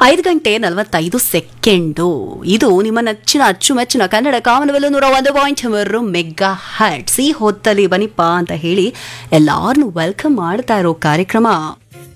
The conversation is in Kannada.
5:45 ಇದು ನಿಮ್ಮ ನೆಚ್ಚಿನ ಅಚ್ಚುಮೆಚ್ಚಿನ ಕನ್ನಡ ಕಾಮನವೆಲ್ಲ 101.3 ಮೆಗಾ ಹರ್ಟ್ಸ್. ಈ ಹೊತ್ತಲ್ಲಿ ಬನ್ನಿಪ್ಪ ಅಂತ ಹೇಳಿ ಎಲ್ಲಾರನ್ನೂ ವೆಲ್ಕಮ್ ಮಾಡ್ತಾ ಇರೋ ಕಾರ್ಯಕ್ರಮ